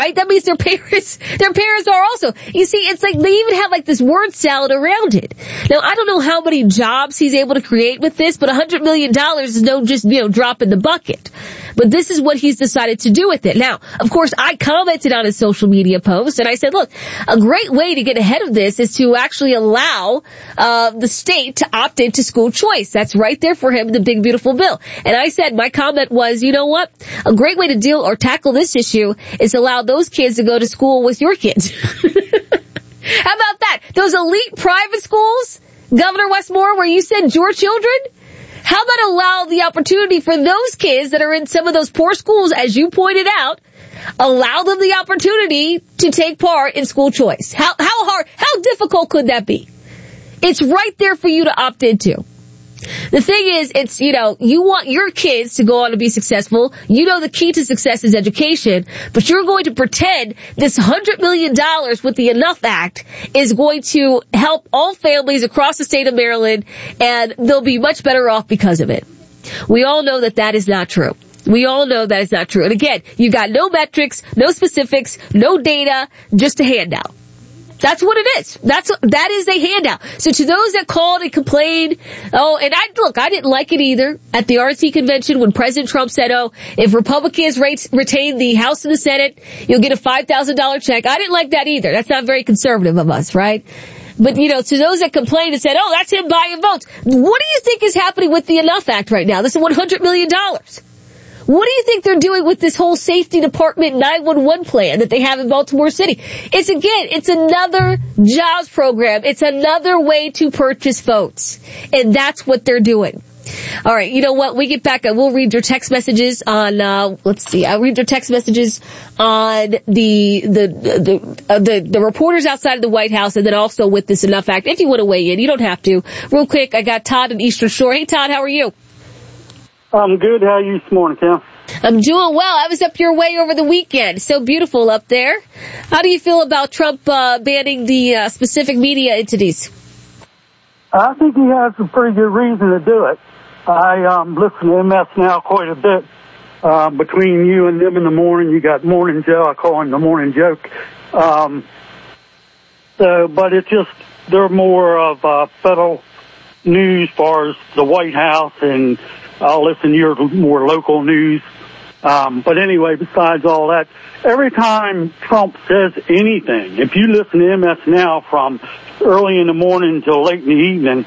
right? That means their parents are also. You see, it's like they even have like this word salad around it. Now, I don't know how many jobs he's able to create with this, but $100 million is no just, drop in the bucket. But this is what he's decided to do with it. Now, of course, I commented on his social media post and I said, look, a great way to get ahead of this is to actually allow the state to opt into school choice. That's right there for him in the big, beautiful bill. And I said, my comment was, you know what? A great way to deal or tackle this issue is allow those kids to go to school with your kids. How about that? Those elite private schools, Governor Westmore, where you send your children? How about allow the opportunity for those kids that are in some of those poor schools, as you pointed out, allow them the opportunity to take part in school choice? How difficult could that be? It's right there for you to opt into. The thing is, it's, you want your kids to go on to be successful. The key to success is education, but you're going to pretend this $100 million with the Enough Act is going to help all families across the state of Maryland, and they'll be much better off because of it. We all know that is not true. We all know that is not true. And again, you got no metrics, no specifics, no data, just a handout. That's what it is. That is a handout. So to those that called and complained, I didn't like it either at the RNC convention when President Trump said, if Republicans retain the House and the Senate, you'll get a $5,000 check. I didn't like that either. That's not very conservative of us, right? But, to those that complained and said, that's him buying votes. What do you think is happening with the Enough Act right now? This is $100 million. What do you think they're doing with this whole safety department 911 plan that they have in Baltimore City? It's another jobs program. It's another way to purchase votes. And that's what they're doing. All right, you know what? We get back. We'll read your text messages on, I'll read your text messages on the reporters outside of the White House, and then also with this Enough Act. If you want to weigh in, you don't have to. Real quick, I got Todd in Eastern Shore. Hey, Todd, how are you? I'm good. How are you this morning, Kim? I'm doing well. I was up your way over the weekend. So beautiful up there. How do you feel about Trump banning the specific media entities? I think he has a pretty good reason to do it. I listen to MS Now quite a bit. Between you and them in the morning, you got Morning Joe. I call him the Morning Joke. But it's just, they're more of federal news as far as the White House, and I'll listen to your more local news. But anyway, besides all that, every time Trump says anything, if you listen to MS Now from early in the morning till late in the evening,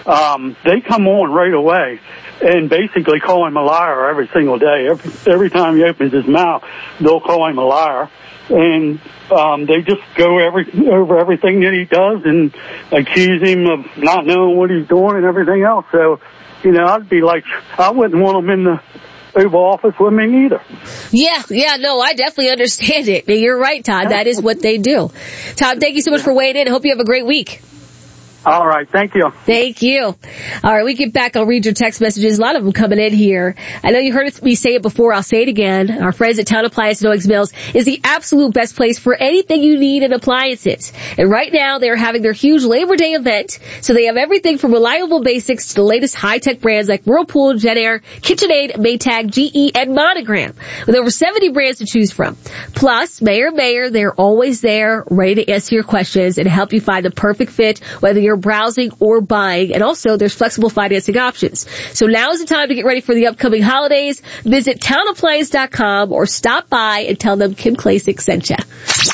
they come on right away and basically call him a liar every single day. Every time he opens his mouth, they'll call him a liar. And they just go over everything that he does and accuse him of not knowing what he's doing and everything else. So, I'd be like, I wouldn't want him in the Oval Office with me either. Yeah, no, I definitely understand it. You're right, Todd. That is what they do. Todd, thank you so much for weighing in. I hope you have a great week. All right. Thank you. Thank you. All right. We get back. I'll read your text messages. A lot of them coming in here. I know you heard me say it before. I'll say it again. Our friends at Town Appliance and Owings Mills is the absolute best place for anything you need in appliances. And right now they're having their huge Labor Day event. So they have everything from reliable basics to the latest high-tech brands like Whirlpool, JetAir, KitchenAid, Maytag, GE, and Monogram. With over 70 brands to choose from. Plus, Mayor, they're always there, ready to answer your questions and help you find the perfect fit, whether you're browsing or buying, and also there's flexible financing options. So now is the time to get ready for the upcoming holidays. Visit townappliance.com or stop by and tell them Kim Klacik sent you.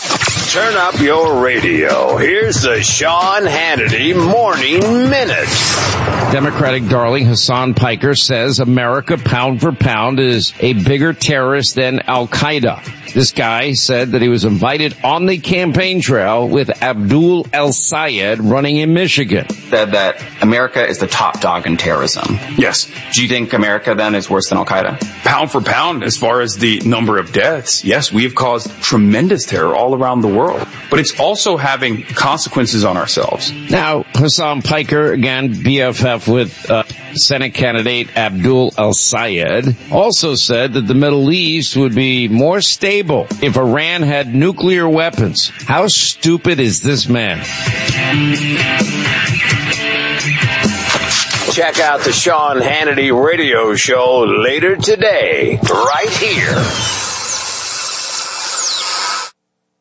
Turn up your radio. Here's the Sean Hannity Morning Minute. Democratic darling Hassan Piker says America, pound for pound, is a bigger terrorist than Al-Qaeda. This guy said that he was invited on the campaign trail with Abdul El-Sayed running in Michigan. Said that America is the top dog in terrorism. Yes. Do you think America then is worse than Al-Qaeda? Pound for pound, as far as the number of deaths, yes, we have caused tremendous terror all around the world. But it's also having consequences on ourselves. Now, Hassan Piker, again, BFF with Senate candidate Abdul El-Sayed, also said that the Middle East would be more stable if Iran had nuclear weapons. How stupid is this man? Check out the Sean Hannity radio show later today, right here.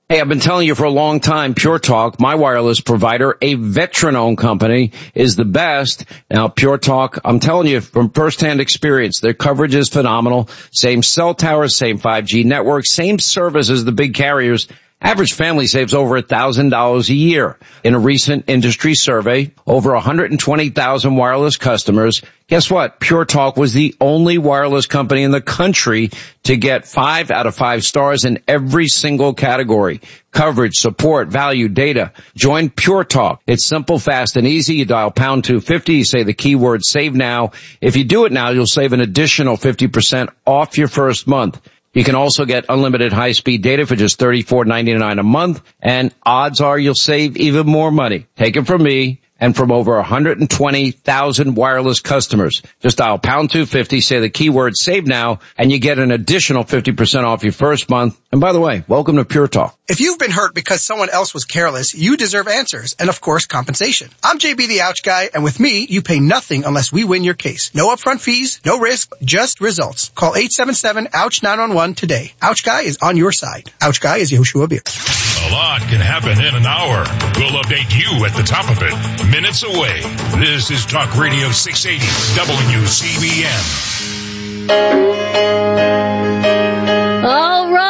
Hey, I've been telling you for a long time, Pure Talk, my wireless provider, a veteran-owned company, is the best. Now, Pure Talk, I'm telling you from firsthand experience, their coverage is phenomenal. Same cell towers, same 5G network, same service as the big carriers. Average family saves over $1,000 a year. In a recent industry survey, over 120,000 wireless customers. Guess what? Pure Talk was the only wireless company in the country to get 5 out of 5 stars in every single category. Coverage, support, value, data. Join Pure Talk. It's simple, fast, and easy. You dial pound 250, you say the keyword save now. If you do it now, you'll save an additional 50% off your first month. You can also get unlimited high-speed data for just $34.99 a month, and odds are you'll save even more money. Take it from me and from over 120,000 wireless customers. Just dial pound 250, say the keyword save now, and you get an additional 50% off your first month. And by the way, welcome to Pure Talk. If you've been hurt because someone else was careless, you deserve answers and, of course, compensation. I'm JB the Ouch Guy, and with me, you pay nothing unless we win your case. No upfront fees, no risk, just results. Call 877-OUCH-911 today. Ouch Guy is on your side. Ouch Guy is Yehoshua Beer. A lot can happen in an hour. We'll update you at the top of it. Minutes away. This is Talk Radio 680 WCBN. All right.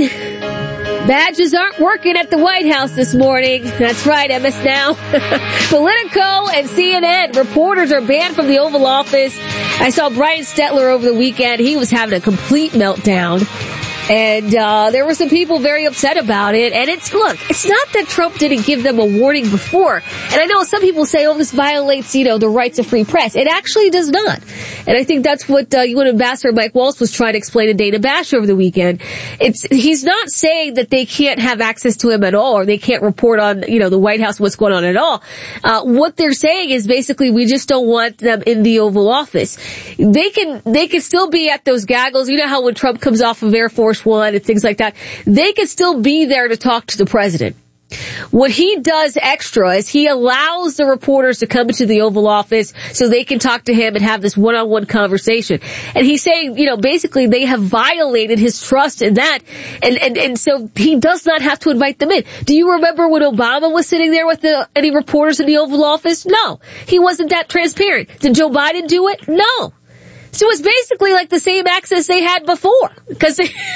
Badges aren't working at the White House this morning. That's right, MS Now. Politico and CNN reporters are banned from the Oval Office. I saw Brian Stetler over the weekend. He was having a complete meltdown. And there were some people very upset about it. And it's not that Trump didn't give them a warning before. And I know some people say, this violates, the rights of free press. It actually does not. And I think that's what UN Ambassador Mike Waltz was trying to explain to Dana Bash over the weekend. He's not saying that they can't have access to him at all, or they can't report on, the White House, what's going on at all. What they're saying is basically we just don't want them in the Oval Office. They can still be at those gaggles. You know how when Trump comes off of Air Force One and things like that, they can still be there to talk to the president. What he does extra is he allows the reporters to come into the Oval Office so they can talk to him and have this one-on-one conversation. And he's saying, basically they have violated his trust in that. And so he does not have to invite them in. Do you remember when Obama was sitting there with any reporters in the Oval Office? No. He wasn't that transparent. Did Joe Biden do it? No. So it's basically like the same access they had before. Because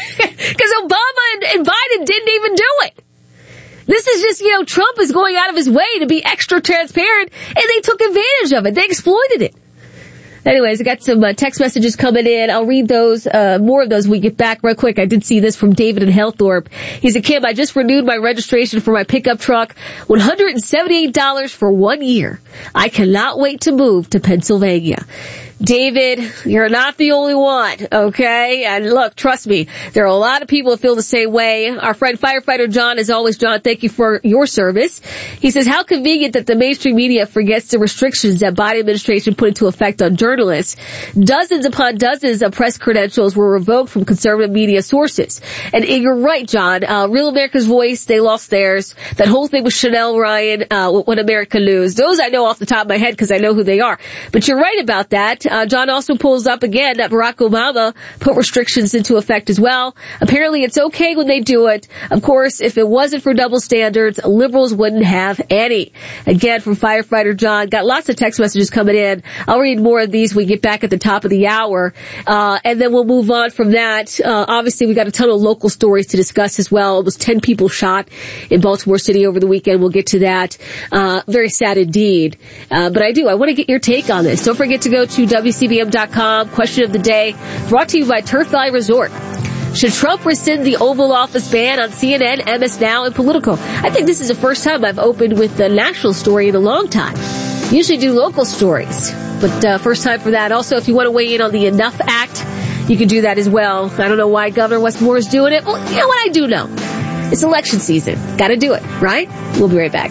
Obama and Biden didn't even do it. This is just, Trump is going out of his way to be extra transparent, and they took advantage of it. They exploited it. Anyways, I got some text messages coming in. I'll read those, more of those when we get back real quick. I did see this from David in Hellthorpe. He said, Kim, I just renewed my registration for my pickup truck. $178 for 1 year. I cannot wait to move to Pennsylvania. David, you're not the only one, okay? And look, trust me, there are a lot of people that feel the same way. Our friend Firefighter John, as always, John, thank you for your service. He says, how convenient that the mainstream media forgets the restrictions that Biden administration put into effect on journalists. Dozens upon dozens of press credentials were revoked from conservative media sources. And you're right, John, Real America's Voice, they lost theirs. That whole thing with Chanel Ryan, When America Lose. Those I know off the top of my head because I know who they are. But you're right about that. John also pulls up again that Barack Obama put restrictions into effect as well. Apparently it's okay when they do it. Of course, if it wasn't for double standards, liberals wouldn't have any. Again, from Firefighter John, got lots of text messages coming in. I'll read more of these when we get back at the top of the hour. And then we'll move on from that. Obviously we got a ton of local stories to discuss as well. It was 10 people shot in Baltimore City over the weekend. We'll get to that. Very sad indeed. But I want to get your take on this. Don't forget to go to WCBM.com. Question of the day brought to you by Turf Valley Resort. Should Trump rescind the Oval Office ban on CNN, MS Now, and Politico? I think this is the first time I've opened with the national story in a long time. Usually do local stories, but first time for that. Also, if you want to weigh in on the Enough Act, you can do that as well. I don't know why Governor Westmore is doing it. Well, you know what I do know? It's election season. Got to do it, right? We'll be right back.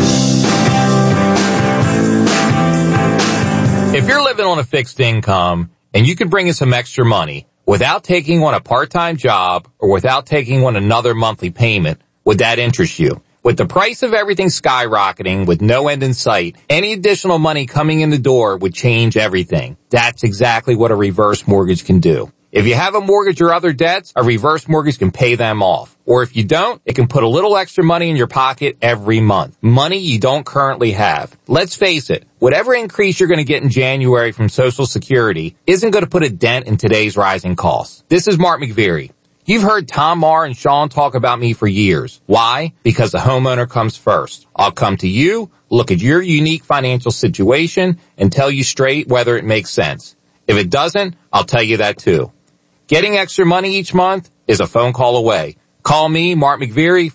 If you're living on a fixed income and you can bring in some extra money without taking on a part-time job or without taking on another monthly payment, would that interest you? With the price of everything skyrocketing with no end in sight, any additional money coming in the door would change everything. That's exactly what a reverse mortgage can do. If you have a mortgage or other debts, a reverse mortgage can pay them off. Or if you don't, it can put a little extra money in your pocket every month. Money you don't currently have. Let's face it, whatever increase you're going to get in January from Social Security isn't going to put a dent in today's rising costs. This is Mark McVeary. You've heard Tom Marr and Sean talk about me for years. Why? Because the homeowner comes first. I'll come to you, look at your unique financial situation, and tell you straight whether it makes sense. If it doesn't, I'll tell you that too. Getting extra money each month is a phone call away. Call me, Mark McVeary,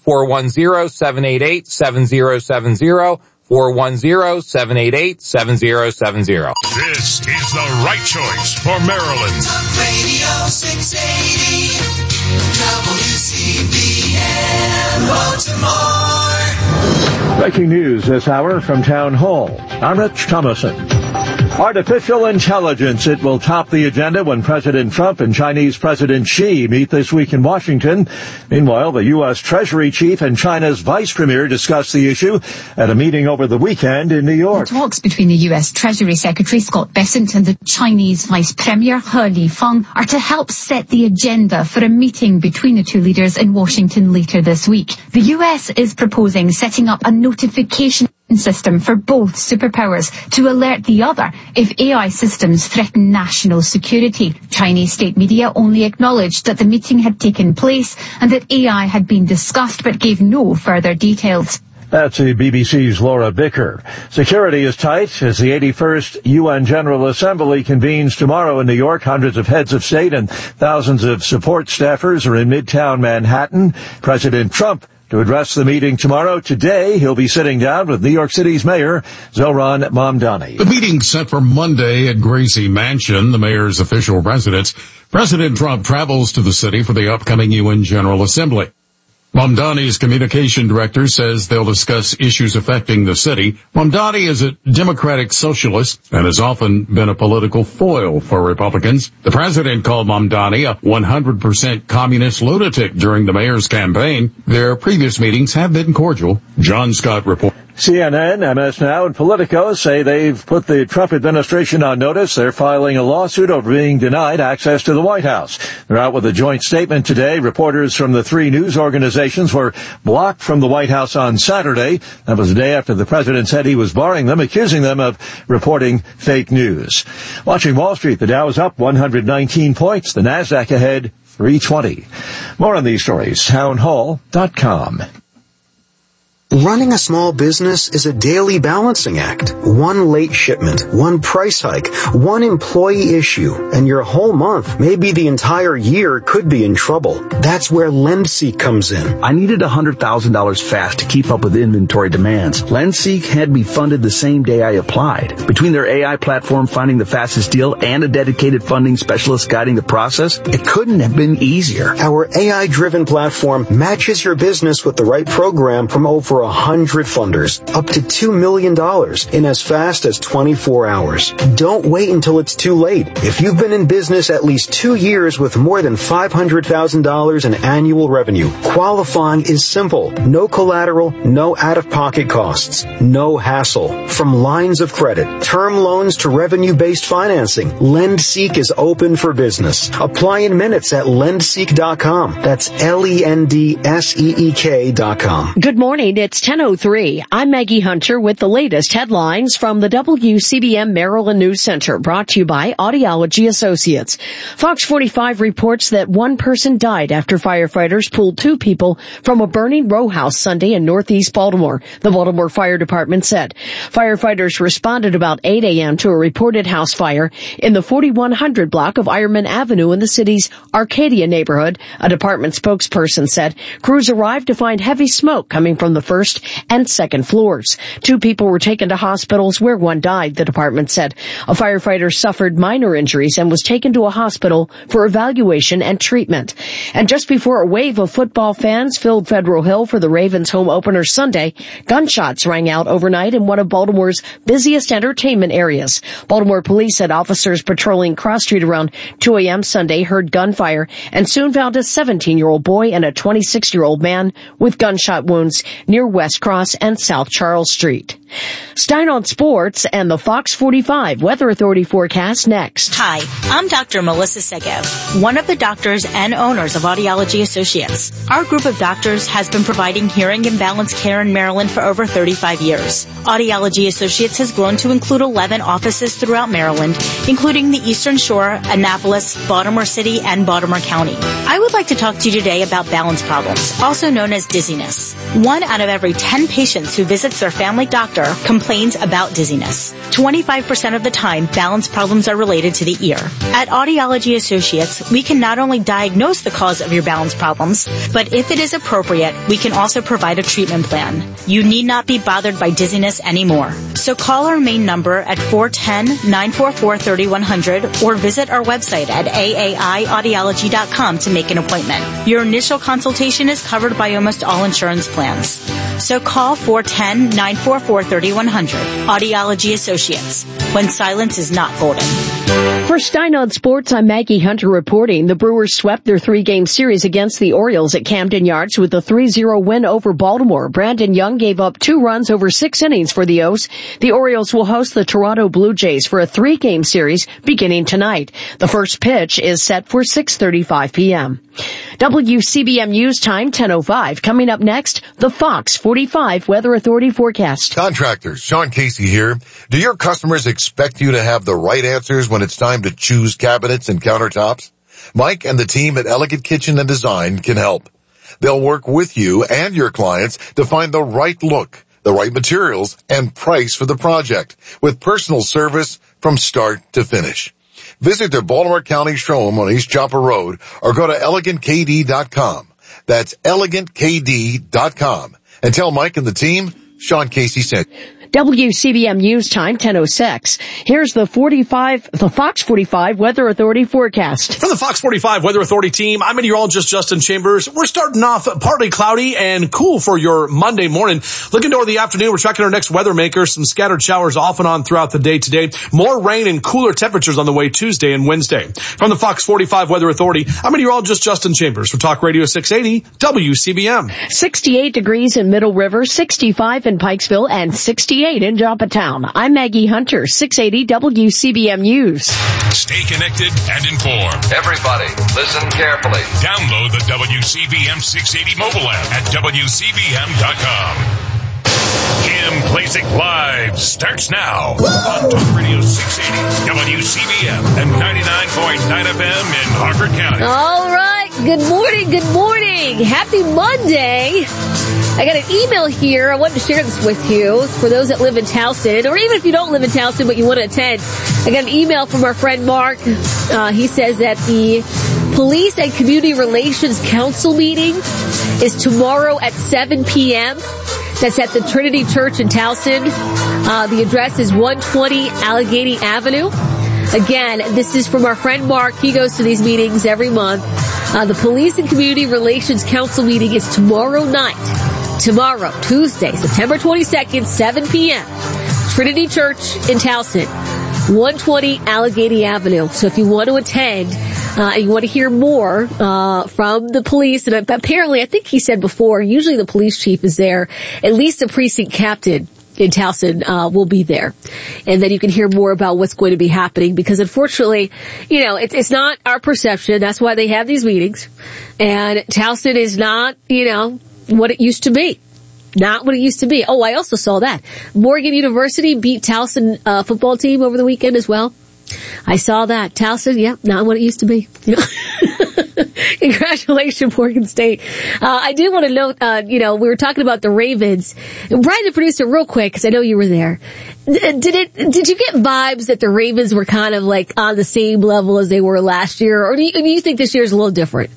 410-788-7070, 410-788-7070. This is the right choice for Maryland. Talk Radio 680, WCBM Baltimore. Breaking news this hour from Town Hall. I'm Rich Thomason. Artificial intelligence, it will top the agenda when President Trump and Chinese President Xi meet this week in Washington. Meanwhile, the U.S. Treasury Chief and China's Vice Premier discussed the issue at a meeting over the weekend in New York. The talks between the U.S. Treasury Secretary Scott Bessent and the Chinese Vice Premier He Lifeng are to help set the agenda for a meeting between the two leaders in Washington later this week. The U.S. is proposing setting up a notification system for both superpowers to alert the other if AI systems threaten national security. Chinese state media only acknowledged that the meeting had taken place and that AI had been discussed but gave no further details. That's the BBC's Laura Bicker. Security is tight as the 81st UN General Assembly convenes tomorrow in New York. Hundreds of heads of state and thousands of support staffers are in Midtown Manhattan. President Trump to address the meeting tomorrow. Today, he'll be sitting down with New York City's Mayor, Zohran Mamdani. The meeting's set for Monday at Gracie Mansion, the mayor's official residence. President Trump travels to the city for the upcoming UN General Assembly. Mamdani's communication director says they'll discuss issues affecting the city. Mamdani is a Democratic socialist and has often been a political foil for Republicans. The president called Mamdani a 100% communist lunatic during the mayor's campaign. Their previous meetings have been cordial. John Scott reports. CNN, MS Now, and Politico say they've put the Trump administration on notice. They're filing a lawsuit over being denied access to the White House. They're out with a joint statement today. Reporters from the three news organizations were blocked from the White House on Saturday. That was the day after the president said he was barring them, accusing them of reporting fake news. Watching Wall Street, the Dow is up 119 points. The Nasdaq ahead 320. More on these stories, townhall.com. Running a small business is a daily balancing act. One late shipment, one price hike, one employee issue, and your whole month, maybe the entire year, could be in trouble. That's where LendSeek comes in. I needed $100,000 fast to keep up with inventory demands. LendSeek had me funded the same day I applied. Between their AI platform finding the fastest deal and a dedicated funding specialist guiding the process, it couldn't have been easier. Our AI-driven platform matches your business with the right program from over 100 funders, up to $2 million in as fast as 24 hours. Don't wait until it's too late. If you've been in business at least 2 years with more than $500,000 in annual revenue, qualifying is simple. No collateral, no out-of-pocket costs, no hassle. From lines of credit, term loans to revenue-based financing, LendSeek is open for business. Apply in minutes at lendseek.com. That's LENDSEEK.com. Good morning. It's 10:03. I'm Maggie Hunter with the latest headlines from the WCBM Maryland News Center, brought to you by Audiology Associates. Fox 45 reports that one person died after firefighters pulled two people from a burning row house Sunday in northeast Baltimore, the Baltimore Fire Department said. Firefighters responded about 8 a.m. to a reported house fire in the 4100 block of Ironman Avenue in the city's Arcadia neighborhood, a department spokesperson said. Crews arrived to find heavy smoke coming from the first and second floors. Two people were taken to hospitals where one died, the department said. A firefighter suffered minor injuries and was taken to a hospital for evaluation and treatment. And just before a wave of football fans filled Federal Hill for the Ravens home opener Sunday, gunshots rang out overnight in one of Baltimore's busiest entertainment areas. Baltimore police said officers patrolling Cross Street around 2 a.m. Sunday heard gunfire and soon found a 17-year-old boy and a 26-year-old man with gunshot wounds near West Cross and South Charles Street. Stein on Sports and the Fox 45 Weather Authority forecast next. Hi, I'm Dr. Melissa Segev, one of the doctors and owners of Audiology Associates. Our group of doctors has been providing hearing and balance care in Maryland for over 35 years. Audiology Associates has grown to include 11 offices throughout Maryland, including the Eastern Shore, Annapolis, Baltimore City, and Baltimore County. I would like to talk to you today about balance problems, also known as dizziness. 1 out of every 10 patients who visits their family doctor complains about dizziness. 25% of the time, balance problems are related to the ear. At Audiology Associates, we can not only diagnose the cause of your balance problems, but if it is appropriate, we can also provide a treatment plan. You need not be bothered by dizziness anymore. So call our main number at 410-944-3100 or visit our website at aaiaudiology.com to make an appointment. Your initial consultation is covered by almost all insurance plans. So call 410-944-3100. Audiology Associates. When silence is not golden. For Stein on Sports, I'm Maggie Hunter reporting. The Brewers swept their 3-game series against the Orioles at Camden Yards with a 3-0 win over Baltimore. Brandon Young gave up 2 runs over 6 innings for the O's. The Orioles will host the Toronto Blue Jays for a 3-game series beginning tonight. The first pitch is set for 6:35 p.m. WCBM News Time, 10:05. Coming up next, the Fox 45 Weather Authority forecast. Contractors, Sean Casey here. Do your customers expect you to have the right answers when it's time to choose cabinets and countertops? Mike and the team at Elegant Kitchen and Design can help. They'll work with you and your clients to find the right look, the right materials, and price for the project, with personal service from start to finish. Visit their Baltimore County showroom on East Joppa Road or go to ElegantKD.com. That's ElegantKD.com. And tell Mike and the team Sean Casey sent you. WCBM News Time, 10:06. Here's the Fox 45 Weather Authority forecast. From the Fox 45 Weather Authority team, I'm meteorologist Justin Chambers. We're starting off partly cloudy and cool for your Monday morning. Looking toward the afternoon, we're tracking our next weather maker. Some scattered showers off and on throughout the day today. More rain and cooler temperatures on the way Tuesday and Wednesday. From the Fox 45 Weather Authority, I'm meteorologist Justin Chambers for Talk Radio 680 WCBM. 68 degrees in Middle River, 65 in Pikesville, and 68 in Joppatown. I'm Maggie Hunter, 680 WCBM News. Stay connected and informed. Everybody, listen carefully. Download the WCBM 680 mobile app at WCBM.com. Kim Klacik Live starts now on Talk Radio 680 WCBM and 99.9 FM in Harford County. All right. Good morning. Good morning. Happy Monday. I got an email here. I wanted to share this with you for those that live in Towson, or even if you don't live in Towson but you want to attend. I got an email from our friend Mark. He says that the Police and Community Relations Council meeting is tomorrow at 7 p.m. That's at the Trinity Church in Towson. The address is 120 Allegheny Avenue. Again, this is from our friend Mark. He goes to these meetings every month. The Police and Community Relations Council meeting is tomorrow night. Tomorrow, Tuesday, September 22nd, 7 p.m. Trinity Church in Towson, 120 Allegheny Avenue. So if you want to attend, and you want to hear more from the police, and apparently, I think he said before, usually the police chief is there, at least the precinct captain in Towson will be there. And then you can hear more about what's going to be happening, because unfortunately, you know, it's not our perception. That's why they have these meetings. And Towson is not, you know, what it used to be. Not what it used to be. Oh, I also saw that. Morgan University beat Towson football team over the weekend as well. I saw that. Towson, yeah, not what it used to be. Congratulations, Morgan State. I did want to note, we were talking about the Ravens. Brian, the producer, real quick, because I know you were there. Did you get vibes that the Ravens were kind of like on the same level as they were last year? Or do you think this year's a little different?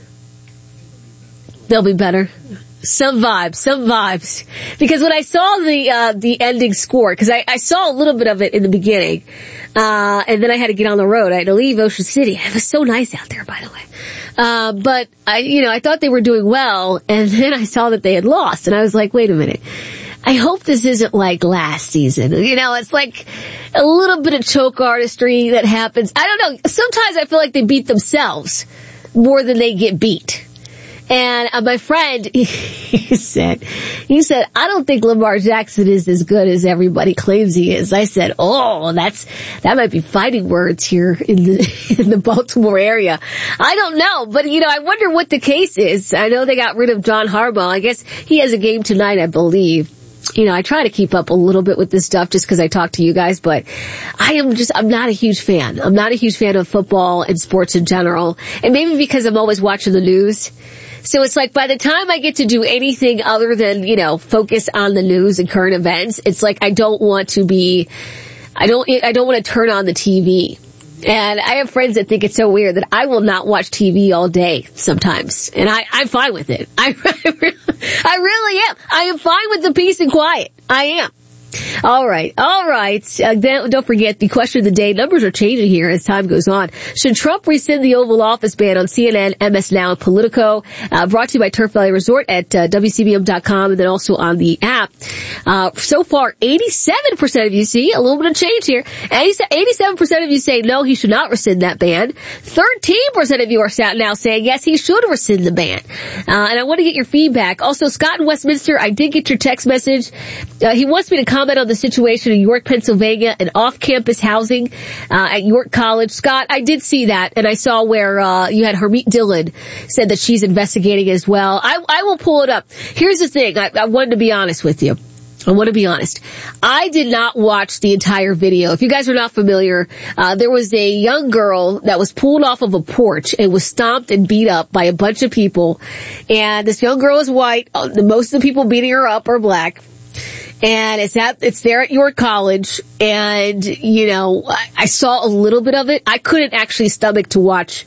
They'll be better. Some vibes. Because when I saw the ending score, because I saw a little bit of it in the beginning, and then I had to get on the road. I had to leave Ocean City. It was so nice out there, by the way. But I thought they were doing well, and then I saw that they had lost, and I was like, wait a minute. I hope this isn't like last season. It's like a little bit of choke artistry that happens. I don't know. Sometimes I feel like they beat themselves more than they get beat. And my friend, he said, I don't think Lamar Jackson is as good as everybody claims he is. I said, that might be fighting words here in the Baltimore area. I don't know, but I wonder what the case is. I know they got rid of John Harbaugh. I guess he has a game tonight, I believe. I try to keep up a little bit with this stuff just because I talk to you guys, but I'm not a huge fan. I'm not a huge fan of football and sports in general. And maybe because I'm always watching the news. So it's like by the time I get to do anything other than, focus on the news and current events, it's like I don't want to turn on the TV. And I have friends that think it's so weird that I will not watch TV all day sometimes. And I'm fine with it. I really am. I am fine with the peace and quiet. I am. All right. Don't forget the question of the day. Numbers are changing here as time goes on. Should Trump rescind the Oval Office ban on CNN, MS Now, and Politico? Brought to you by Turf Valley Resort at WCBM.com and then also on the app. So far, 87% of you see a little bit of change here. 87% of you say no, he should not rescind that ban. 13% of you are now saying yes, he should rescind the ban. And I want to get your feedback. Also, Scott in Westminster, I did get your text message. He wants me to comment on the situation in York, Pennsylvania, and off-campus housing at York College. Scott, I did see that, and I saw where you had Hermit Dillon said that she's investigating as well. I will pull it up. Here's the thing. I wanted to be honest with you. I want to be honest. I did not watch the entire video. If you guys are not familiar, there was a young girl that was pulled off of a porch and was stomped and beat up by a bunch of people. And this young girl is white. Most of the people beating her up are black. And it's there at York College, and, I saw a little bit of it. I couldn't actually stomach to watch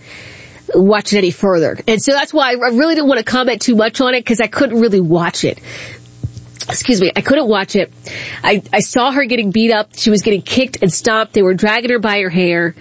it any further. And so that's why I really didn't want to comment too much on it, because I couldn't really watch it. Excuse me, I couldn't watch it. I saw her getting beat up. She was getting kicked and stomped. They were dragging her by her hair.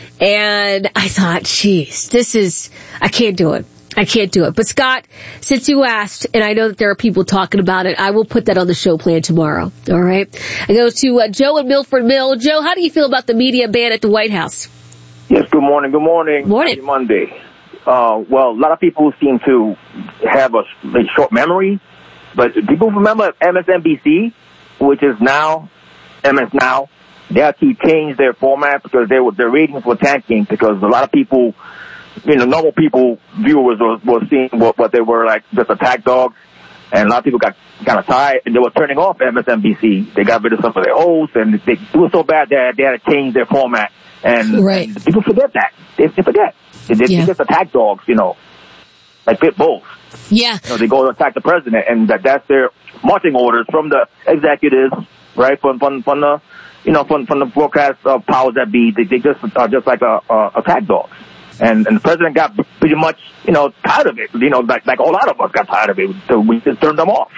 And I thought, geez, I can't do it. I can't do it. But Scott, since you asked, and I know that there are people talking about it, I will put that on the show plan tomorrow. All right. I go to Joe in Milford Mill. Joe, how do you feel about the media ban at the White House? Yes. Good morning. Good morning. Morning. Happy Monday. Well, a lot of people seem to have a short memory, but people remember MSNBC, which is now MS Now. They had to change their format because their ratings were tanking because a lot of people. Normal people, viewers were seeing what they were like, just attack dogs. And a lot of people got kind of tired and they were turning off MSNBC. They got rid of some of their hosts and it was so bad that they had to change their format. And people forget that. They forget. They just attack dogs, like pit bulls. Yeah. They go to attack the president and that's their marching orders from the executives, right? From the, from the broadcast powers that be. They just are just like attack dogs. And the president got pretty much, tired of it. Like a lot of us got tired of it. So we just turned them off.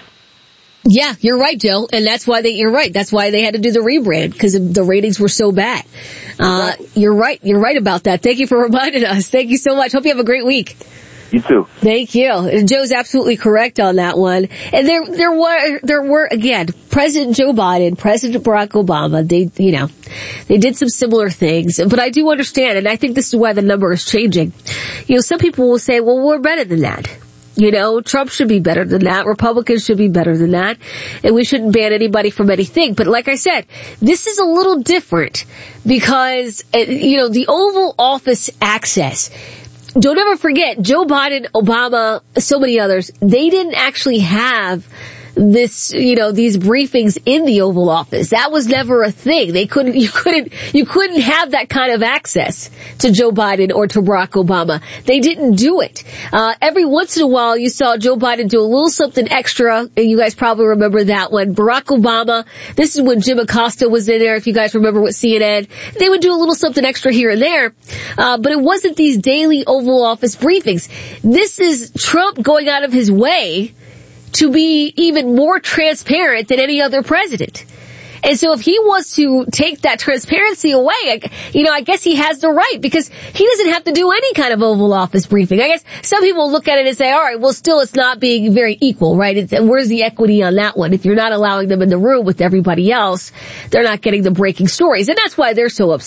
Yeah, you're right, Joe. And that's why you're right. That's why they had to do the rebrand because the ratings were so bad. You're right. You're right about that. Thank you for reminding us. Thank you so much. Hope you have a great week. You too. Thank you. And Joe's absolutely correct on that one. And there were again, President Joe Biden, President Barack Obama, they did some similar things. But I do understand, and I think this is why the number is changing. Some people will say, well, we're better than that. Trump should be better than that. Republicans should be better than that. And we shouldn't ban anybody from anything. But like I said, this is a little different because, the Oval Office access. Don't ever forget, Joe Biden, Obama, so many others, they didn't actually have this, these briefings in the Oval Office. That was never a thing. You couldn't have that kind of access to Joe Biden or to Barack Obama. They didn't do it. Every once in a while you saw Joe Biden do a little something extra, and you guys probably remember that one. Barack Obama, this is when Jim Acosta was in there, if you guys remember with CNN. They would do a little something extra here and there, but it wasn't these daily Oval Office briefings. This is Trump going out of his way to be even more transparent than any other president. And so if he wants to take that transparency away, I guess he has the right because he doesn't have to do any kind of Oval Office briefing. I guess some people look at it and say, all right, well, still it's not being very equal, right? Where's the equity on that one? If you're not allowing them in the room with everybody else, they're not getting the breaking stories. And that's why they're so upset.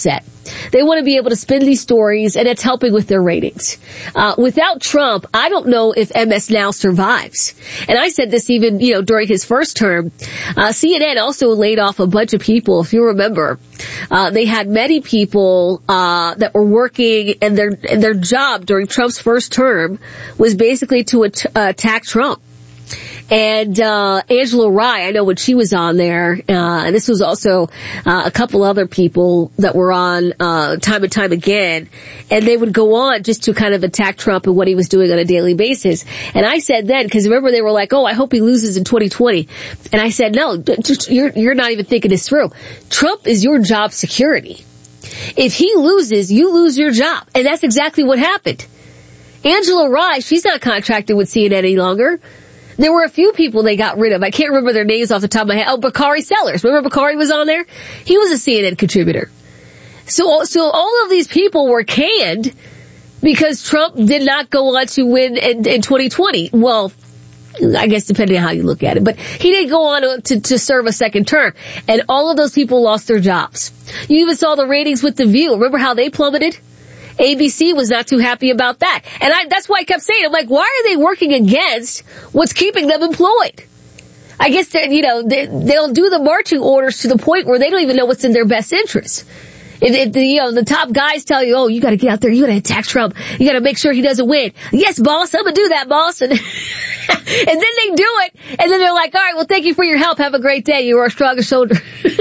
They want to be able to spin these stories, and it's helping with their ratings. Without Trump, I don't know if MS Now survives. And I said this even, during his first term. CNN also laid off a bunch of people, if you remember. They had many people that were working, and their job during Trump's first term was basically to attack Trump. And Angela Rye, I know when she was on there, and this was also a couple other people that were on time and time again, and they would go on just to kind of attack Trump and what he was doing on a daily basis. And I said then, because remember they were like, I hope he loses in 2020. And I said, no, you're not even thinking this through. Trump is your job security. If he loses, you lose your job. And that's exactly what happened. Angela Rye, she's not contracted with CNN any longer. There were a few people they got rid of. I can't remember their names off the top of my head. Bakari Sellers. Remember Bakari was on there? He was a CNN contributor. So all of these people were canned because Trump did not go on to win in 2020. Well, I guess depending on how you look at it. But he didn't go on to serve a second term. And all of those people lost their jobs. You even saw the ratings with The View. Remember how they plummeted? ABC was not too happy about that. And that's why I kept saying, I'm like, why are they working against what's keeping them employed? I guess they'll do the marching orders to the point where they don't even know what's in their best interest. The top guys tell you, you gotta get out there, you gotta attack Trump, you gotta make sure he doesn't win. Yes, boss, I'm gonna do that, boss. And, and then they do it, and then they're like, all right, well, thank you for your help, have a great day, you are our strongest soldier.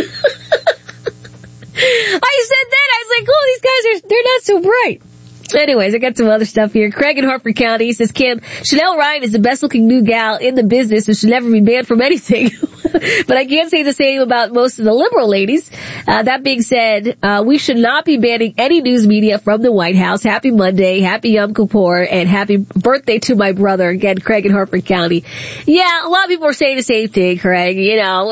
I said that. I was like, they're not so bright. Anyways, I got some other stuff here. Craig in Harford County, he says, Kim, Chanel Ryan is the best looking new gal in the business and should never be banned from anything. But I can't say the same about most of the liberal ladies. That being said, we should not be banning any news media from the White House. Happy Monday, happy Yom Kippur, and happy birthday to my brother. Again, Craig in Harford County. Yeah, a lot of people are saying the same thing, Craig. We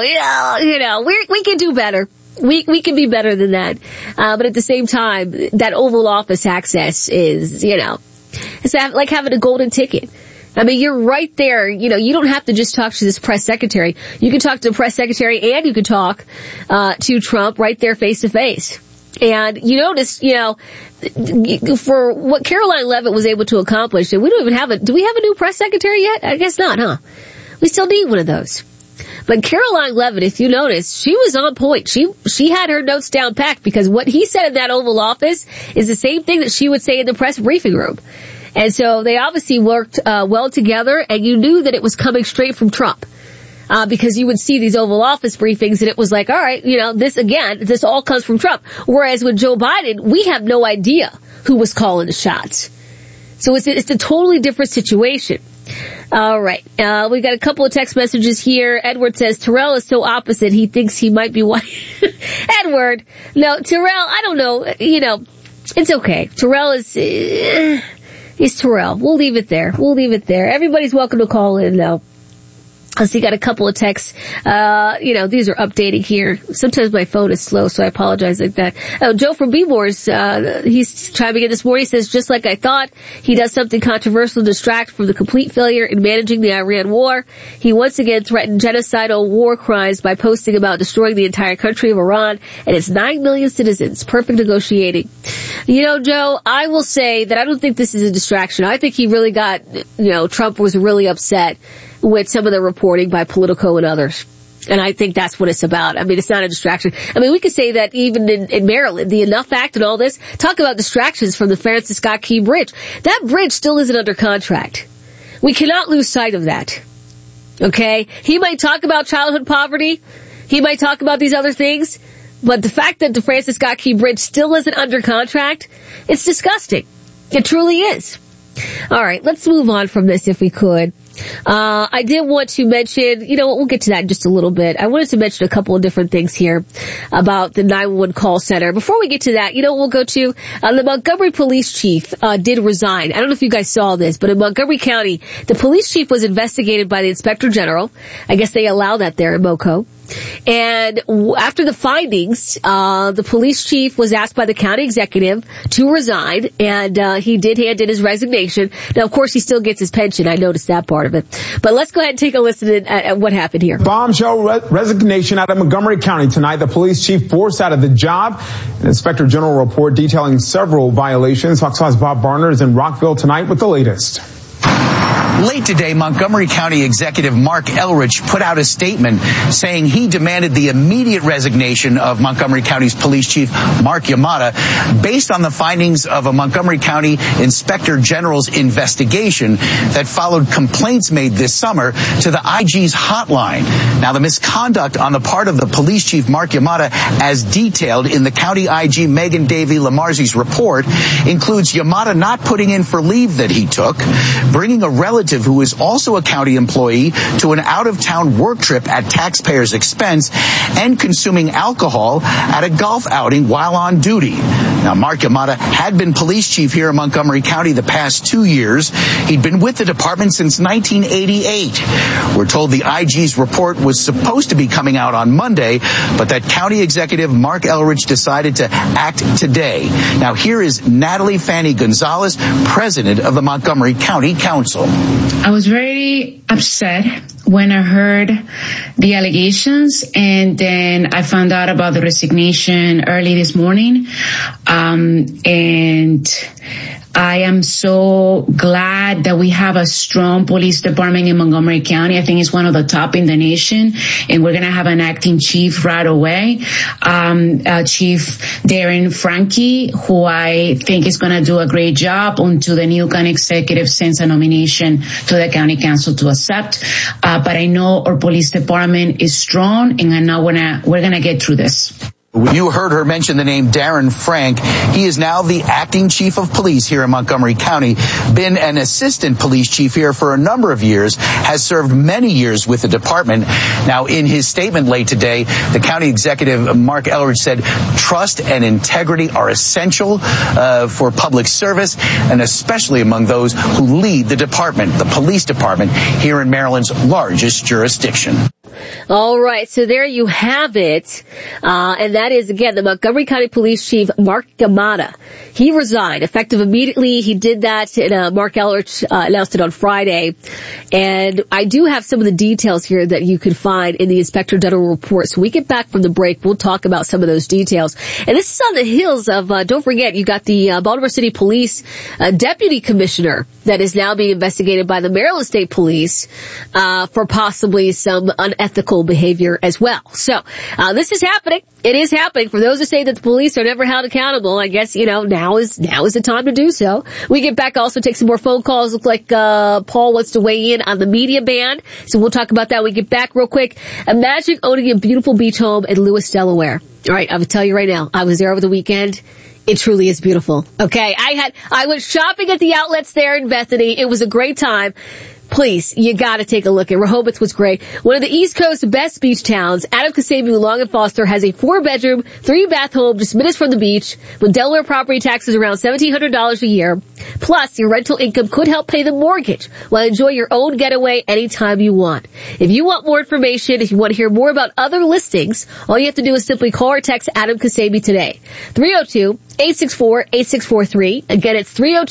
can do better. We can be better than that. But at the same time, that Oval Office access is, it's like having a golden ticket. I mean, you're right there. You don't have to just talk to this press secretary. You can talk to the press secretary and you can talk, to Trump right there face to face. And you notice, for what Caroline Leavitt was able to accomplish, and we don't even do we have a new press secretary yet? I guess not, huh? We still need one of those. But Caroline Leavitt, if you notice, she was on point. She had her notes down packed because what he said in that Oval Office is the same thing that she would say in the press briefing room. And so they obviously worked well together, and you knew that it was coming straight from Trump. Because you would see these Oval Office briefings and it was like, all right, this all comes from Trump. Whereas with Joe Biden, we have no idea who was calling the shots. So it's a totally different situation. All right. We got a couple of text messages here. Edward says, Terrell is so opposite, he thinks he might be white. Edward, no, Terrell, I don't know. It's okay. Terrell is Terrell. We'll leave it there. Everybody's welcome to call in, though. I see, got a couple of texts. These are updating here. Sometimes my phone is slow, so I apologize like that. Oh, Joe from B-Moores, he's chiming in this morning. He says, just like I thought, he does something controversial to distract from the complete failure in managing the Iran war. He once again threatened genocidal war crimes by posting about destroying the entire country of Iran and its 9 million citizens. Perfect negotiating. Joe, I will say that I don't think this is a distraction. I think he really got, Trump was really upset with some of the reporting by Politico and others. And I think that's what it's about. I mean, it's not a distraction. I mean, we could say that even in Maryland, the Enough Act and all this, talk about distractions from the Francis Scott Key Bridge. That bridge still isn't under contract. We cannot lose sight of that. Okay? He might talk about childhood poverty. He might talk about these other things. But the fact that the Francis Scott Key Bridge still isn't under contract, it's disgusting. It truly is. All right, let's move on from this if we could. I did want to mention, we'll get to that in just a little bit. I wanted to mention a couple of different things here about the 911 call center. Before we get to that, we'll go to, the Montgomery police chief, did resign. I don't know if you guys saw this, but in Montgomery County, the police chief was investigated by the inspector general. I guess they allow that there in MoCo. And after the findings, the police chief was asked by the county executive to resign, and he did hand in his resignation. Now, of course, he still gets his pension. I noticed that part of it. But let's go ahead and take a listen at what happened here. Bombshell resignation out of Montgomery County tonight. The police chief forced out of the job. An Inspector General report detailing several violations. Fox 5's Bob Barner is in Rockville tonight with the latest. Late today, Montgomery County Executive Mark Elrich put out a statement saying he demanded the immediate resignation of Montgomery County's police chief, Mark Yamada, based on the findings of a Montgomery County Inspector General's investigation that followed complaints made this summer to the IG's hotline. Now, the misconduct on the part of the police chief, Mark Yamada, as detailed in the county IG Megan Davey Lamarzi's report, includes Yamada not putting in for leave that he took, bringing a relative who is also a county employee to an out-of-town work trip at taxpayers' expense, and consuming alcohol at a golf outing while on duty. Now, Mark Yamada had been police chief here in Montgomery County the past 2 years. He'd been with the department since 1988. We're told the IG's report was supposed to be coming out on Monday, but that county executive Mark Elrich decided to act today. Now, here is Natalie Fanny Gonzalez, president of the Montgomery County Council. I was very upset when I heard the allegations, and then I found out about the resignation early this morning. And I am so glad that we have a strong police department in Montgomery County. I think it's one of the top in the nation, and we're going to have an acting chief right away. Chief Darren Franke, who I think is going to do a great job until the new county executive sends a nomination to the county council to accept. But I know our police department is strong, and I know we're going to get through this. You heard her mention the name Darren Frank. He is now the acting chief of police here in Montgomery County, been an assistant police chief here for a number of years, has served many years with the department. Now, in his statement late today, the county executive, Mark Elrich, said trust and integrity are essential for public service, and especially among those who lead the department, the police department, here in Maryland's largest jurisdiction. All right, so there you have it. And that is, again, the Montgomery County Police Chief, Mark Yamada. He resigned effective immediately. He did that, and Mark Elrich announced it on Friday. And I do have some of the details here that you could find in the Inspector General report. So we get back from the break, we'll talk about some of those details. And this is on the heels of, don't forget, you got the Baltimore City Police Deputy Commissioner that is now being investigated by the Maryland State Police for possibly some unethical behavior as well. So this is happening. It is happening. For those who say that the police are never held accountable, I guess, now is the time to do so. We get back, also take some more phone calls. Look like Paul wants to weigh in on the media ban. So we'll talk about that when we get back real quick. Imagine owning a beautiful beach home in Lewis, Delaware. All right, I will tell you right now, I was there over the weekend. It truly is beautiful. Okay, I went shopping at the outlets there in Bethany. It was a great time. Please, you gotta take a look at Rehoboth. Was great. One of the East Coast's best beach towns, Adam Kasabian Long and Foster has a 4-bedroom, 3-bath home just minutes from the beach with Delaware property taxes around $1,700 a year. Plus, your rental income could help pay the mortgage while enjoy your own getaway anytime you want. If you want more information, if you want to hear more about other listings, all you have to do is simply call or text Adam Kasabi today. 302-864-8643. Again, it's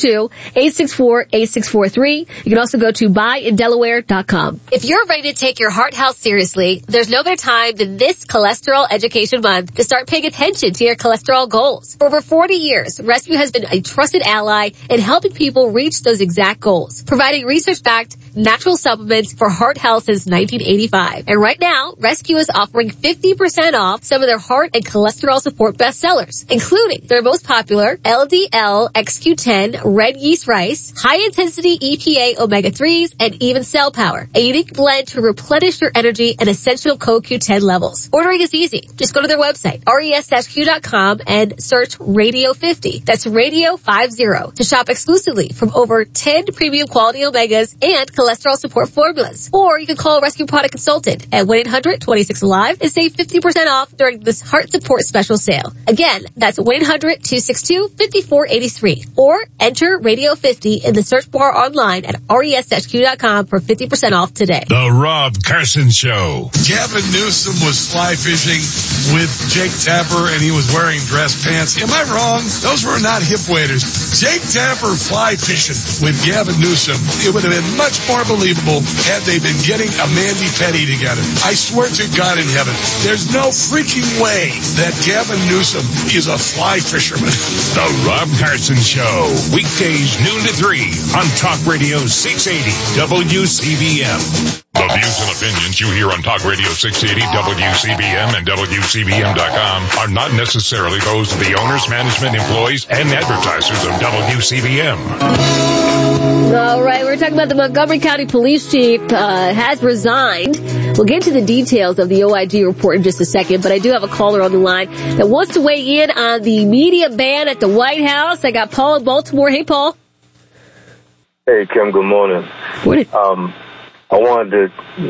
302-864-8643. You can also go to buyindelaware.com. If you're ready to take your heart health seriously, there's no better time than this Cholesterol Education Month to start paying attention to your cholesterol goals. For over 40 years, Rescue has been a trusted ally in helping people reach those exact goals, providing research-backed natural supplements for heart health since 1985. And right now, Rescue is offering 50% off some of their heart and cholesterol support bestsellers, including their most popular LDL XQ10 red yeast rice, high-intensity EPA omega-3s, and even Cell Power, a unique blend to replenish your energy and essential CoQ10 levels. Ordering is easy. Just go to their website, res-q.com, and search Radio 50. That's Radio 50 to shop exclusively from over 10 premium quality omegas and cholesterol cholesterol support formulas. Or you can call Rescue Product Consultant at 1-800-26-ALIVE and save 50% off during this heart support special sale. Again, that's 1-800-262-5483. Or enter Radio 50 in the search bar online at res-q.com for 50% off today. The Rob Carson Show. Gavin Newsom was fly fishing with Jake Tapper and he was wearing dress pants. Am I wrong? Those were not hip waders. Jake Tapper fly fishing with Gavin Newsom. It would have been much more believable had they been getting a Mandy Petty together. I swear to God in heaven, there's no freaking way that Gavin Newsom is a fly fisherman. The Rob Carson Show. Weekdays noon to 3 on Talk Radio 680 WCBM. The views and opinions you hear on Talk Radio 680 WCBM and WCBM.com are not necessarily those of the owners, management, employees, and advertisers of WCBM. All right, we're talking about the Montgomery County Police Chief has resigned. We'll get to the details of the OIG report in just a second, but I do have a caller on the line that wants to weigh in on the media ban at the White House. I got Paul in Baltimore. Hey, Paul. Hey, Kim, good morning. Morning. I wanted to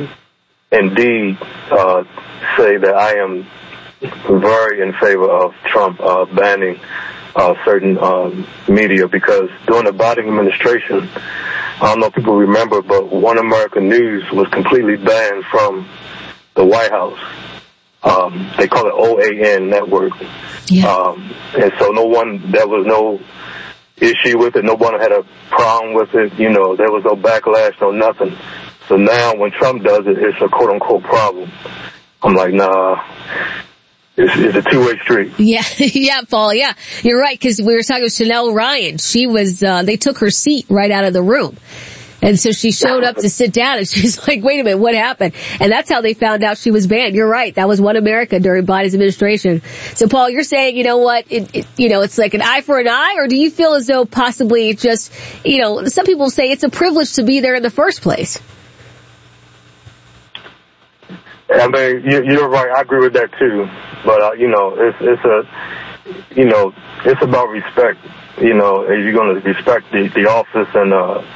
indeed say that I am very in favor of Trump banning certain media, because during the Biden administration, I don't know if people remember, but One American News was completely banned from the White House. They call it OAN network. Yeah. And so there was no issue with it. No one had a problem with it. You know, there was no backlash, no nothing. So now when Trump does it, it's a quote-unquote problem. I'm like, nah, it's a two-way street. Yeah, yeah, Paul, yeah. You're right, because we were talking with Chanel Ryan. She was, they took her seat right out of the room. And so she showed up to sit down, and she's like, wait a minute, what happened? And that's how they found out she was banned. You're right, that was One America during Biden's administration. So, Paul, you're saying, you know what, it's like an eye for an eye, or do you feel as though possibly it just, some people say it's a privilege to be there in the first place? I mean, you're right. I agree with that too. But it's about respect. If you're going to respect the office, and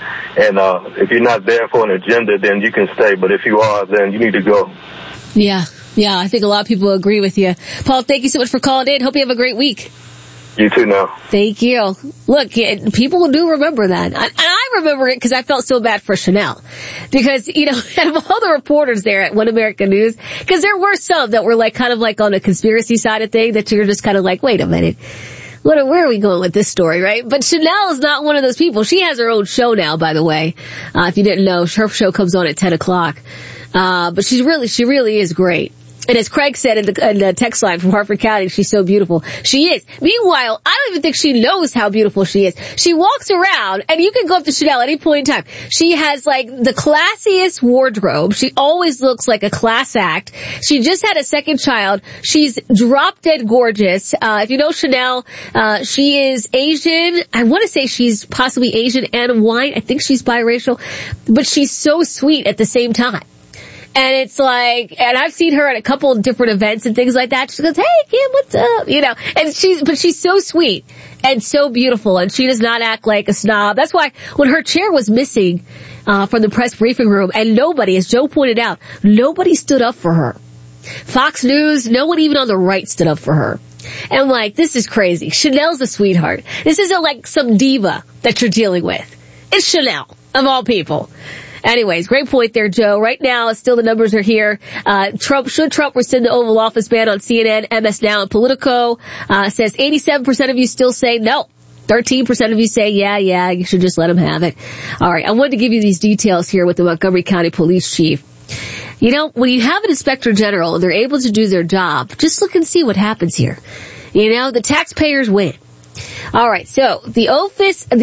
if you're not there for an agenda, then you can stay. But if you are, then you need to go. Yeah, I think a lot of people agree with you. Paul, thank you so much for calling in. Hope you have a great week. You too now. Thank you. Look, people do remember that. And I remember it because I felt so bad for Chanel. Because, out of all the reporters there at One American News, because there were some that were kind of on a conspiracy side of thing that you're just kind of like, wait a minute. Where are we going with this story, right? But Chanel is not one of those people. She has her own show now, by the way. If you didn't know, her show comes on at 10 o'clock. But she really is great. And as Craig said in the text line from Harford County, she's so beautiful. She is. Meanwhile, I don't even think she knows how beautiful she is. She walks around, and you can go up to Chanel at any point in time. She has the classiest wardrobe. She always looks like a class act. She just had a second child. She's drop dead gorgeous. If you know Chanel, she is Asian. I want to say she's possibly Asian and white. I think she's biracial, but she's so sweet at the same time. And it's and I've seen her at a couple of different events and things like that. She goes, hey, Kim, what's up? And she's so sweet and so beautiful, and she does not act like a snob. That's why when her chair was missing, from the press briefing room, and nobody, as Joe pointed out, nobody stood up for her. Fox News, no one even on the right stood up for her. And I'm like, this is crazy. Chanel's a sweetheart. This isn't some diva that you're dealing with. It's Chanel, of all people. Anyways, great point there, Joe. Right now, still the numbers are here. Should Trump rescind the Oval Office ban on CNN, MS Now, and Politico, says 87% of you still say no. 13% of you say, yeah, you should just let him have it. All right, I wanted to give you these details here with the Montgomery County Police Chief. When you have an inspector general and they're able to do their job, just look and see what happens here. The taxpayers win. All right, so the office of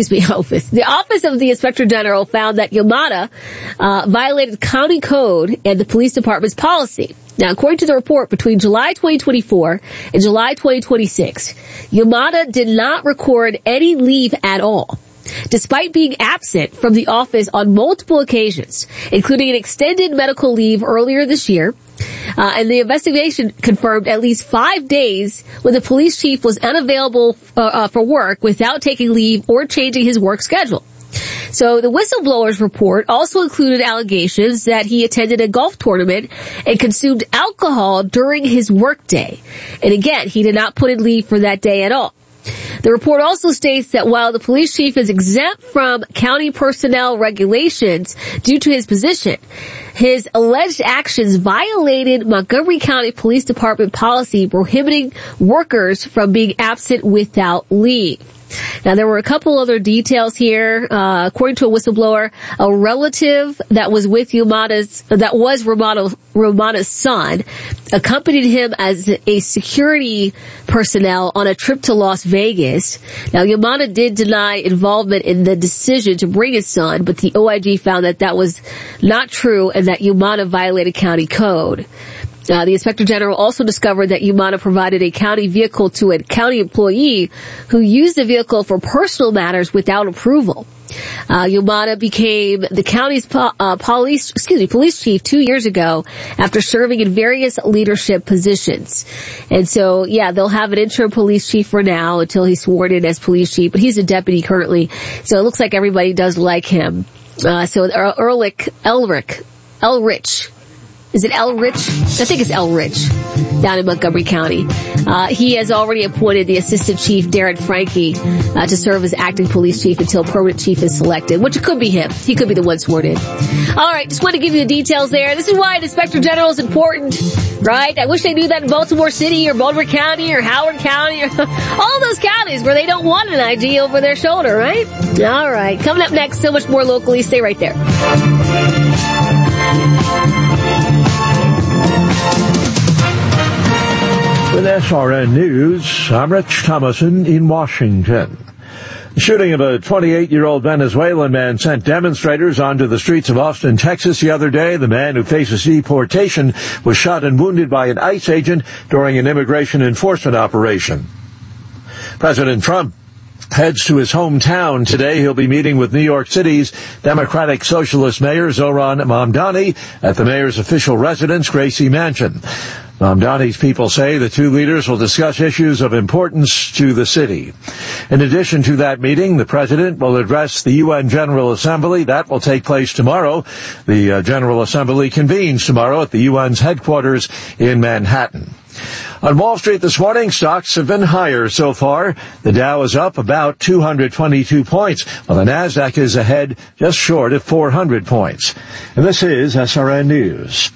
the Inspector General found that Yamada violated county code and the police department's policy. Now, according to the report, between July 2024 and July 2026, Yamada did not record any leave at all, despite being absent from the office on multiple occasions, including an extended medical leave earlier this year. And the investigation confirmed at least 5 days when the police chief was unavailable for work without taking leave or changing his work schedule. So the whistleblower's report also included allegations that he attended a golf tournament and consumed alcohol during his workday. And again, he did not put in leave for that day at all. The report also states that while the police chief is exempt from county personnel regulations due to his position, his alleged actions violated Montgomery County Police Department policy prohibiting workers from being absent without leave. Now, there were a couple other details here. According to a whistleblower, a relative that was with Romano's son accompanied him as a security personnel on a trip to Las Vegas. Now, Yamada did deny involvement in the decision to bring his son, but the OIG found that that was not true and that Yamada violated county code. The Inspector General also discovered that Yamada provided a county vehicle to a county employee who used the vehicle for personal matters without approval. Yamada became the county's police chief 2 years ago after serving in various leadership positions. And so, yeah, they'll have an interim police chief for now until he's sworn in as police chief, but he's a deputy currently. So it looks like everybody does like him. Elrich. Is it Elrich? I think it's Elrich down in Montgomery County. He has already appointed the assistant chief, Darren Franke, to serve as acting police chief until permanent chief is selected, which could be him. He could be the one sworn in. All right, just want to give you the details there. This is why an inspector general is important, right? I wish they knew that in Baltimore City or Baltimore County or Howard County or all those counties where they don't want an IG over their shoulder, right? All right, coming up next, so much more locally. Stay right there. With SRN News, I'm Rich Thomason in Washington. The shooting of a 28-year-old Venezuelan man sent demonstrators onto the streets of Austin, Texas the other day. The man who faces deportation was shot and wounded by an ICE agent during an immigration enforcement operation. President Trump heads to his hometown today. He'll be meeting with New York City's Democratic Socialist Mayor Zohran Mamdani at the mayor's official residence, Gracie Mansion. Mamdani's people say the two leaders will discuss issues of importance to the city. In addition to that meeting, the president will address the UN General Assembly. That will take place tomorrow. The General Assembly convenes tomorrow at the UN's headquarters in Manhattan. On Wall Street this morning, stocks have been higher so far. The Dow is up about 222 points, while the Nasdaq is ahead just short of 400 points. And this is SRN News.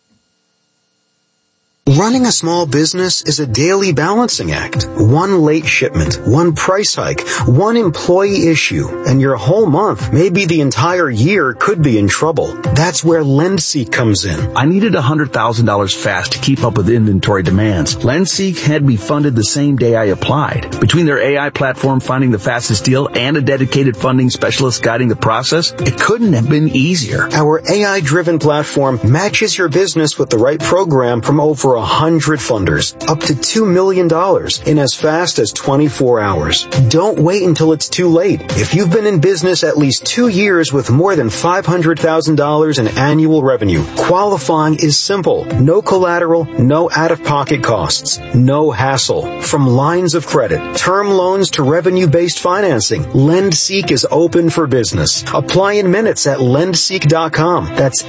Running a small business is a daily balancing act. One late shipment, one price hike, one employee issue, and your whole month, maybe the entire year, could be in trouble. That's where LendSeek comes in. I needed $100,000 fast to keep up with inventory demands. LendSeek had me funded the same day I applied. Between their AI platform finding the fastest deal and a dedicated funding specialist guiding the process, it couldn't have been easier. Our AI-driven platform matches your business with the right program from over 100 funders, up to $2 million in as fast as 24 hours. Don't wait until it's too late. If you've been in business at least 2 years with more than $500,000 in annual revenue, qualifying is simple. No collateral, no out-of-pocket costs, no hassle. From lines of credit, term loans to revenue-based financing, LendSeek is open for business. Apply in minutes at lendseek.com. That's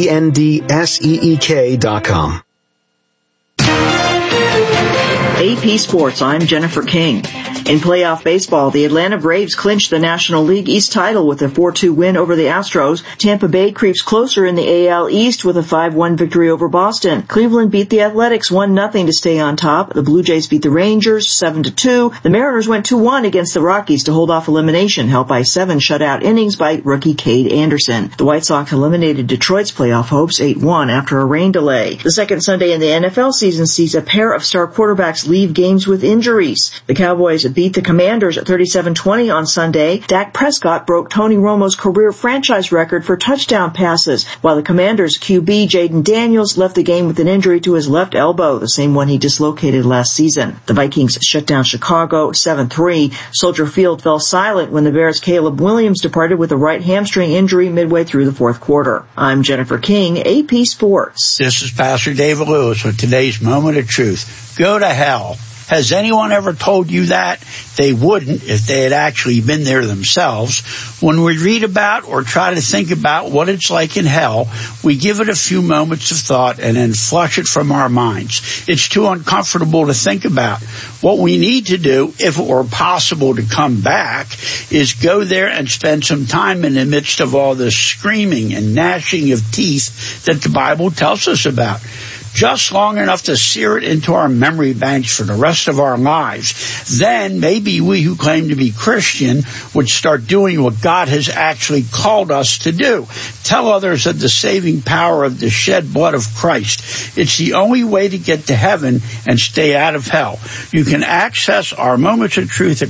LENDSEEK.com. AP Sports, I'm Jennifer King. In playoff baseball, the Atlanta Braves clinched the National League East title with a 4-2 win over the Astros. Tampa Bay creeps closer in the AL East with a 5-1 victory over Boston. Cleveland beat the Athletics 1-0 to stay on top. The Blue Jays beat the Rangers 7-2. The Mariners went 2-1 against the Rockies to hold off elimination, helped by 7 shutout innings by rookie Cade Anderson. The White Sox eliminated Detroit's playoff hopes 8-1 after a rain delay. The second Sunday in the NFL season sees a pair of star quarterbacks leave games with injuries. The Cowboys beat the Commanders at 37-20 on Sunday. Dak Prescott broke Tony Romo's career franchise record for touchdown passes, while the Commanders' QB Jaden Daniels left the game with an injury to his left elbow, the same one he dislocated last season. The Vikings shut down Chicago 7-3. Soldier Field fell silent when the Bears' Caleb Williams departed with a right hamstring injury midway through the fourth quarter. I'm Jennifer King, AP Sports. This is Pastor David Lewis with today's Moment of Truth. Go to hell. Has anyone ever told you that? They wouldn't if they had actually been there themselves. When we read about or try to think about what it's like in hell, we give it a few moments of thought and then flush it from our minds. It's too uncomfortable to think about. What we need to do, if it were possible to come back, is go there and spend some time in the midst of all the screaming and gnashing of teeth that the Bible tells us about. Just long enough to sear it into our memory banks for the rest of our lives. Then maybe we who claim to be Christian would start doing what God has actually called us to do. Tell others of the saving power of the shed blood of Christ. It's the only way to get to heaven and stay out of hell. You can access our Moments of Truth at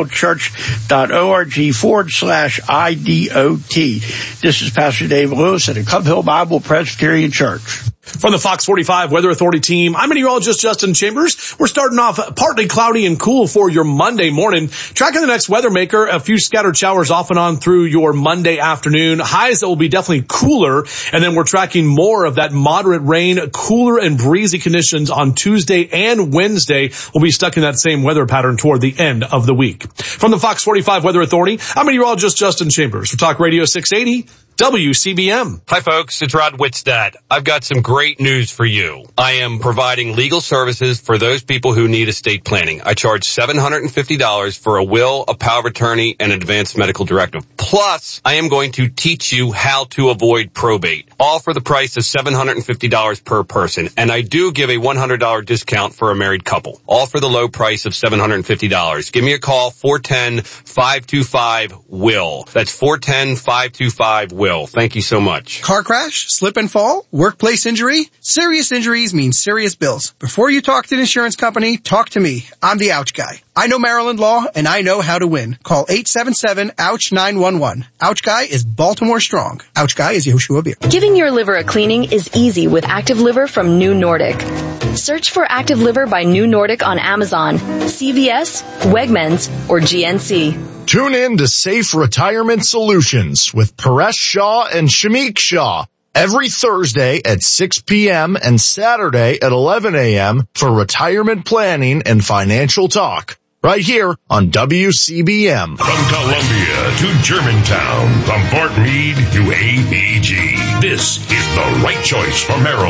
cubhillchurch.org/IDOT. This is Pastor Dave Lewis at the Cub Hill Bible Presbyterian Church. From the Fox 45 Weather Authority team, I'm meteorologist Justin Chambers. We're starting off partly cloudy and cool for your Monday morning. Tracking the next weather maker, a few scattered showers off and on through your Monday afternoon. Highs that will be definitely cooler. And then we're tracking more of that moderate rain, cooler and breezy conditions on Tuesday and Wednesday. We'll be stuck in that same weather pattern toward the end of the week. From the Fox 45 Weather Authority, I'm meteorologist Justin Chambers for Talk Radio 680. WCBM. Hi folks, it's Rod Whitstad. I've got some great news for you. I am providing legal services for those people who need estate planning. I charge $750 for a will, a power of attorney, and advanced medical directive. Plus, I am going to teach you how to avoid probate. All for the price of $750 per person. And I do give a $100 discount for a married couple. All for the low price of $750. Give me a call, 410-525-WILL. That's 410-525-WILL. Thank you so much. Car crash, slip and fall, workplace injury. Serious injuries mean serious bills. Before you talk to an insurance company, talk to me. I'm the Ouch Guy. I know Maryland law, and I know how to win. Call 877-OUCH-911. Ouch Guy is Baltimore strong. Ouch Guy is Yoshua Beer. Giving your liver a cleaning is easy with Active Liver from New Nordic. Search for Active Liver by New Nordic on Amazon, CVS, Wegmans, or GNC. Tune in to Safe Retirement Solutions with Paresh Shah and Shamik Shah every Thursday at 6 p.m. and Saturday at 11 a.m. for retirement planning and financial talk. Right here on WCBM. From Columbia to Germantown, from Fort Meade to APG, this is the right choice for Maryland.